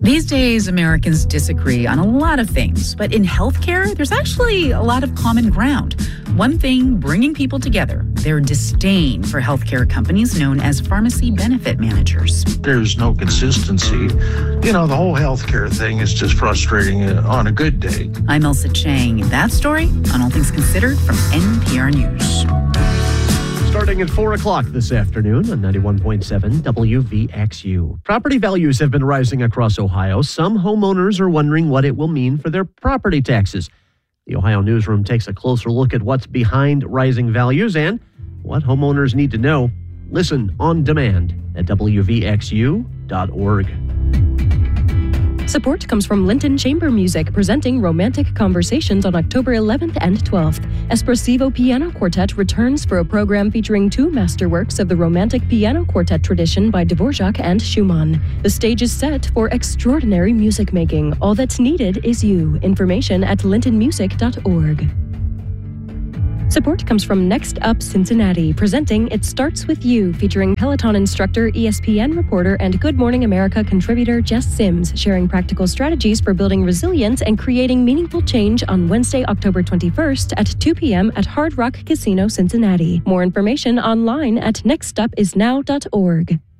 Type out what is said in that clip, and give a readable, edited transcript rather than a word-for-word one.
These days, Americans disagree on a lot of things, but in healthcare, there's actually a lot of common ground. One thing bringing people together, their disdain for healthcare companies known as pharmacy benefit managers. There's no consistency. The whole healthcare thing is just frustrating on a good day. I'm Elsa Chang. That story on All Things Considered from NPR News. Starting at 4 o'clock this afternoon on 91.7 WVXU. Property values have been rising across Ohio. Some homeowners are wondering what it will mean for their property taxes. The Ohio Newsroom takes a closer look at what's behind rising values and what homeowners need to know. Listen on demand at WVXU.org. Support comes from Linton Chamber Music, presenting Romantic Conversations on October 11th and 12th. Espressivo Piano Quartet returns for a program featuring two masterworks of the Romantic piano quartet tradition by Dvorak and Schumann. The stage is set for extraordinary music making. All that's needed is you. Information at lintonmusic.org. Support comes from Next Up Cincinnati, presenting It Starts With You, featuring Peloton instructor, ESPN reporter, and Good Morning America contributor Jess Sims, sharing practical strategies for building resilience and creating meaningful change on Wednesday, October 21st at 2 p.m. at Hard Rock Casino, Cincinnati. More information online at nextupisnow.org.